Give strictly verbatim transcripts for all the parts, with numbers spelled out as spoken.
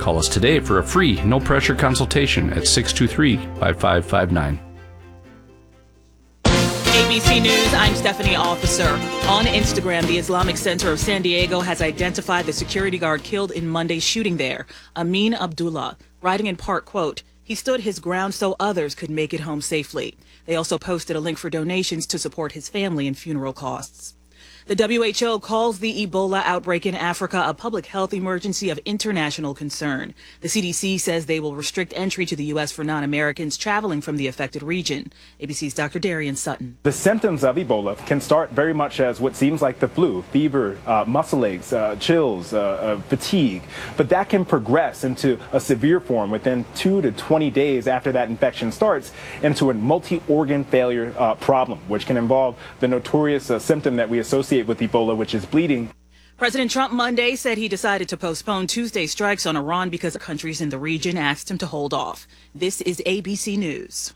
Call us today for a free, no-pressure consultation at six two three, five five five nine. A B C News, I'm Stephanie Officer. On Instagram, the Islamic Center of San Diego has identified the security guard killed in Monday's shooting there, Amin Abdullah, writing in part, quote, "He stood his ground so others could make it home safely." They also posted a link for donations to support his family and funeral costs. The W H O calls the Ebola outbreak in Africa a public health emergency of international concern. The C D C says they will restrict entry to the U S for non-Americans traveling from the affected region. A B C's Doctor Darian Sutton. The symptoms of Ebola can start very much as what seems like the flu, fever, uh, muscle aches, uh, chills, uh, uh, fatigue. But that can progress into a severe form within two to twenty days after that infection starts into a multi-organ failure uh, problem, which can involve the notorious uh, symptom that we associate with Ebola, which is bleeding. President Trump Monday said he decided to postpone Tuesday's strikes on Iran because the countries in the region asked him to hold off. This is A B C News.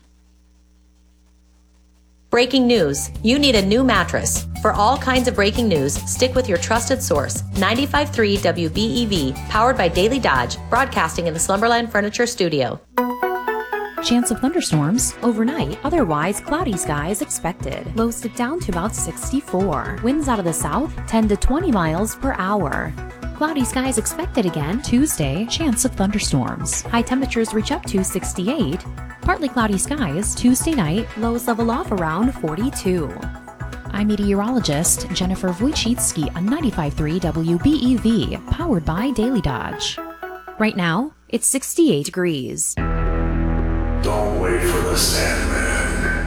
Breaking news. You need a new mattress. For all kinds of breaking news, stick with your trusted source, ninety-five point three W B E V, powered by Daily Dodge, broadcasting in the Slumberland Furniture Studio. Chance of thunderstorms overnight, otherwise cloudy skies expected. Lows dip down to about sixty-four. Winds out of the south, ten to twenty miles per hour. Cloudy skies expected again Tuesday, chance of thunderstorms. High temperatures reach up to sixty-eight. Partly cloudy skies Tuesday night, lows level off around forty-two. I'm meteorologist Jennifer Wojcicki on ninety-five point three W B E V, powered by Daily Dodge. Right now, it's sixty-eight degrees. Don't wait for the Sandman.